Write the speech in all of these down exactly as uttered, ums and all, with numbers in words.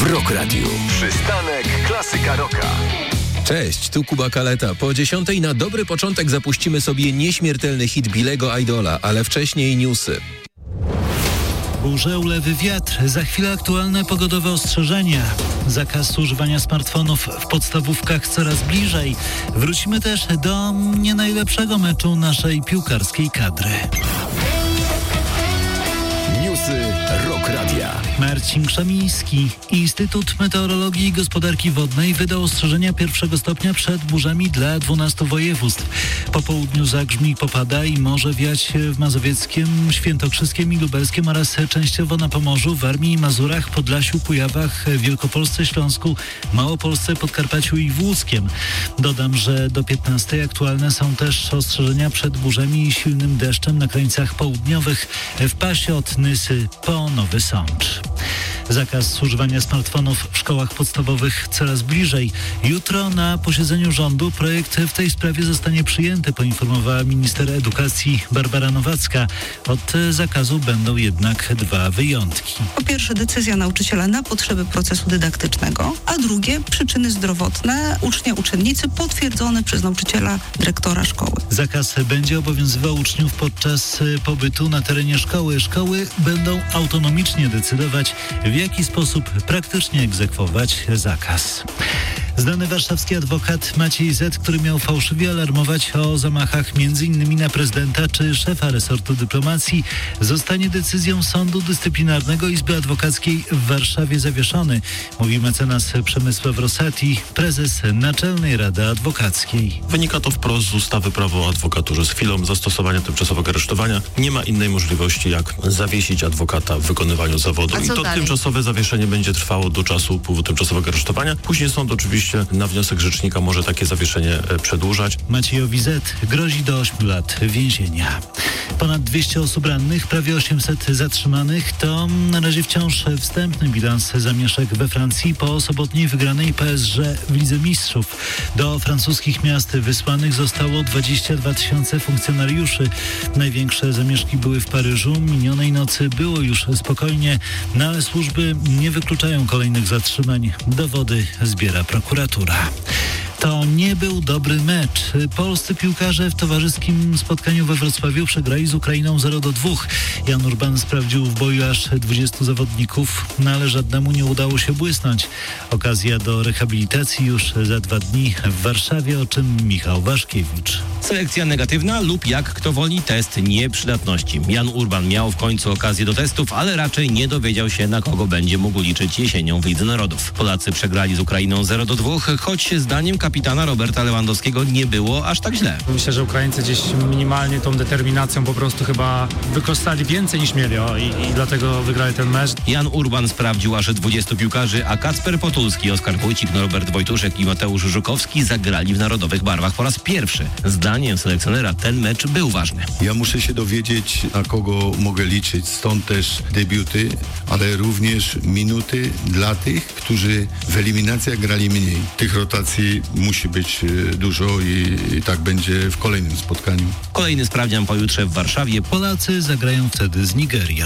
w Rock Radio. Przystanek Klasyka Rocka. Cześć, tu Kuba Kaleta. Po dziesiątej na dobry początek zapuścimy sobie nieśmiertelny hit Billego Idola, ale wcześniej newsy. Burze, ulewy, wiatr. Za chwilę aktualne pogodowe ostrzeżenia. Zakaz używania smartfonów w podstawówkach coraz bliżej. Wrócimy też do nie najlepszego meczu naszej piłkarskiej kadry. Newsy Rock Radia. Marcin Krzemiński. Instytut Meteorologii i Gospodarki Wodnej wydał ostrzeżenia pierwszego stopnia przed burzami dla dwunastu województw. Po południu zagrzmi, popada i może wiać w Mazowieckiem, Świętokrzyskiem i Lubelskiem oraz częściowo na Pomorzu, Warmii i Mazurach, Podlasiu, Kujawach, Wielkopolsce, Śląsku, Małopolsce, Podkarpaciu i w Łódzkiem. Dodam, że do piętnastej aktualne są też ostrzeżenia przed burzami i silnym deszczem na krańcach południowych, w pasie od Nysy po Nowy Sącz. Zakaz używania smartfonów w szkołach podstawowych coraz bliżej. Jutro na posiedzeniu rządu projekt w tej sprawie zostanie przyjęty, poinformowała minister edukacji Barbara Nowacka. Od zakazu będą jednak dwa wyjątki. Po pierwsze decyzja nauczyciela na potrzeby procesu dydaktycznego, a drugie przyczyny zdrowotne ucznia, uczennicy potwierdzone przez nauczyciela, dyrektora szkoły. Zakaz będzie obowiązywał uczniów podczas pobytu na terenie szkoły. Szkoły będą autonomicznie decydować, w jaki sposób praktycznie egzekwować zakaz. Znany warszawski adwokat Maciej Z., który miał fałszywie alarmować o zamachach między innymi na prezydenta czy szefa resortu dyplomacji, zostanie decyzją Sądu Dyscyplinarnego Izby Adwokackiej w Warszawie zawieszony, mówi mecenas Przemysław Rosati, prezes Naczelnej Rady Adwokackiej. Wynika to wprost z ustawy Prawo o adwokaturze. Z chwilą zastosowania tymczasowego aresztowania nie ma innej możliwości, jak zawiesić adwokata w wykonywaniu zawodu. I to dalej? Tymczasowe zawieszenie będzie trwało do czasu upływu tymczasowego aresztowania. Później sąd oczywiście na wniosek rzecznika może takie zawieszenie przedłużać. Maciejowi Z. grozi do ośmiu lat więzienia. Ponad dwieście osób rannych, prawie osiemset zatrzymanych. To na razie wciąż wstępny bilans zamieszek we Francji po sobotniej wygranej P S G w Lidze Mistrzów. Do francuskich miast wysłanych zostało dwadzieścia dwa tysiące funkcjonariuszy. Największe zamieszki były w Paryżu. Minionej nocy było już spokojnie, no ale służby nie wykluczają kolejnych zatrzymań. Dowody zbiera prokuratura. To nie był dobry mecz. Polscy piłkarze w towarzyskim spotkaniu we Wrocławiu przegrali z Ukrainą zero do dwóch. Jan Urban sprawdził w boju aż dwudziestu zawodników, no ale żadnemu nie udało się błysnąć. Okazja do rehabilitacji już za dwa dni w Warszawie, o czym Michał Waszkiewicz. Selekcja negatywna lub, jak kto woli, test nieprzydatności. Jan Urban miał w końcu okazję do testów, ale raczej nie dowiedział się, na kogo będzie mógł liczyć jesienią w Lidze Narodów. Polacy przegrali z Ukrainą zero do dwóch, choć zdaniem kapitana Roberta Lewandowskiego nie było aż tak źle. Myślę, że Ukraińcy gdzieś minimalnie tą determinacją po prostu chyba wykorzystali więcej niż mieli o, i, i dlatego wygrali ten mecz. Jan Urban sprawdził aż dwudziestu piłkarzy, a Kacper Potulski, Oskar Wójcik, Norbert Wojtuszek i Mateusz Żukowski zagrali w narodowych barwach po raz pierwszy. Zdaniem selekcjonera ten mecz był ważny. Ja muszę się dowiedzieć, na kogo mogę liczyć, stąd też debiuty, ale również minuty dla tych, którzy w eliminacjach grali mniej. Tych rotacji musi być dużo i, i tak będzie w kolejnym spotkaniu. Kolejny sprawdzian pojutrze w Warszawie. Polacy zagrają wtedy z Nigerią.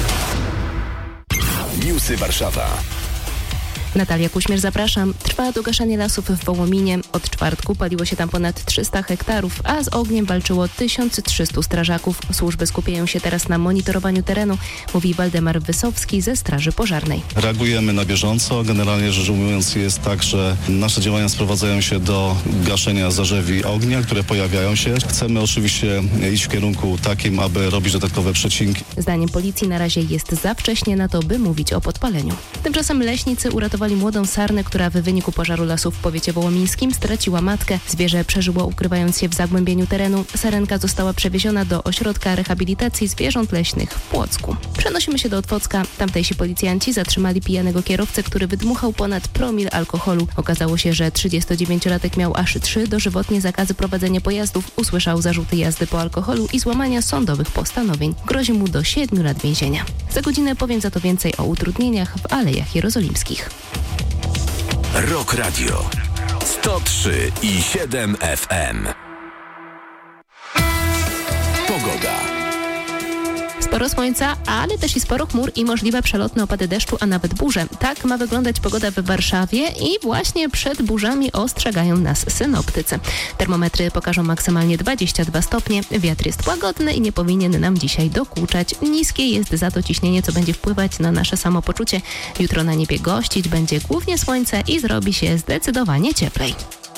Newsy Warszawa. Natalia Kuśmierz, zapraszam. Trwa dogaszanie lasów w Wołominie. Od czwartku paliło się tam ponad trzysta hektarów, a z ogniem walczyło tysiąc trzysta strażaków. Służby skupiają się teraz na monitorowaniu terenu, mówi Waldemar Wysowski ze Straży Pożarnej. Reagujemy na bieżąco. Generalnie rzecz ujmując jest tak, że nasze działania sprowadzają się do gaszenia zarzewi ognia, które pojawiają się. Chcemy oczywiście iść w kierunku takim, aby robić dodatkowe przecinki. Zdaniem policji na razie jest za wcześnie na to, by mówić o podpaleniu. Tymczasem leśnicy uratowali młodą sarnę, która w wyniku pożaru lasów w powiecie wołomińskim straciła matkę. Zwierzę przeżyło, ukrywając się w zagłębieniu terenu. Sarenka została przewieziona do ośrodka rehabilitacji zwierząt leśnych w Płocku. Przenosimy się do Otwocka. Tamtejsi policjanci zatrzymali pijanego kierowcę, który wydmuchał ponad promil alkoholu. Okazało się, że trzydziestodziewięciolatek miał aż trzy dożywotnie zakazy prowadzenia pojazdów. Usłyszał zarzuty jazdy po alkoholu i złamania sądowych postanowień. Grozi mu do siedmiu lat więzienia. Za godzinę powiem za to więcej o utrudnieniach w Alejach Jerozolimskich. Rock Radio sto trzy i siedem F M. Pogoda. Sporo słońca, ale też i sporo chmur i możliwe przelotne opady deszczu, a nawet burze. Tak ma wyglądać pogoda w Warszawie i właśnie przed burzami ostrzegają nas synoptycy. Termometry pokażą maksymalnie dwadzieścia dwa stopnie. Wiatr jest łagodny i nie powinien nam dzisiaj dokuczać. Niskie jest za to ciśnienie, co będzie wpływać na nasze samopoczucie. Jutro na niebie gościć będzie głównie słońce i zrobi się zdecydowanie cieplej.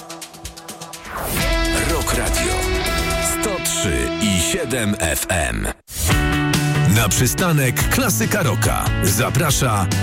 Rock Radio sto trzy i siedem F M. Na przystanek Klasyka Rocka zaprasza